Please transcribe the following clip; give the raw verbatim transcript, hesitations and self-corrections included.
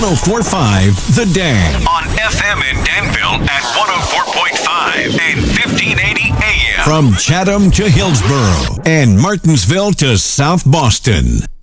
one oh four point five The Dan. On F M in Danville at one oh four point five and fifteen eighty A M. From Chatham to Hillsboro and Martinsville to South Boston.